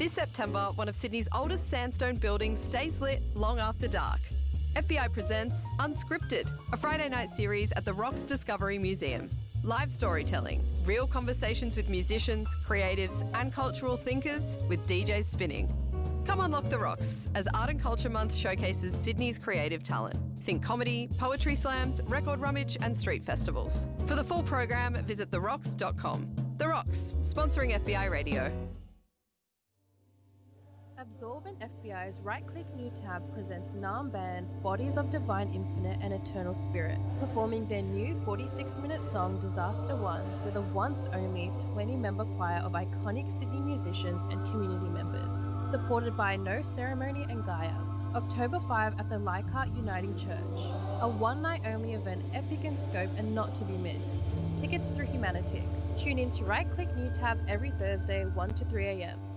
This September, one of Sydney's oldest sandstone buildings stays lit long after dark. FBI presents Unscripted, a Friday night series at the Rocks Discovery Museum. Live storytelling, real conversations with musicians, creatives and cultural thinkers with DJs spinning. Come unlock the Rocks as Art and Culture Month showcases Sydney's creative talent. Think comedy, poetry slams, record rummage and street festivals. For the full program, visit therocks.com. The Rocks, sponsoring FBI Radio. Absorbent FBI's right-click new tab presents Naam band Bodies of Divine Infinite and Eternal Spirit, performing their new 46-minute song Disaster One with a once-only 20-member choir of iconic Sydney musicians and community members, supported by No Ceremony and Gaia. October 5 at the Leichhardt Uniting Church. A one-night-only event, epic in scope and not to be missed. Tickets through Humanitix. Tune in to Right Click New Tab every Thursday, 1 to 3 a.m.